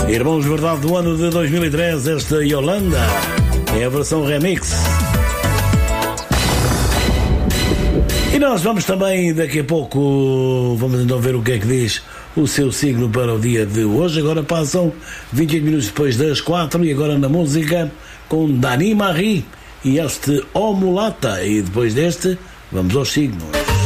Irmãos Verdade do ano de 2013, esta Yolanda é a versão remix. E nós vamos também, daqui a pouco, vamos então ver o que é que diz o seu signo para o dia de hoje. Agora passam 28 minutos depois das 4 e agora na música com Dani Marie e este O Mulata. E depois deste, vamos aos signos.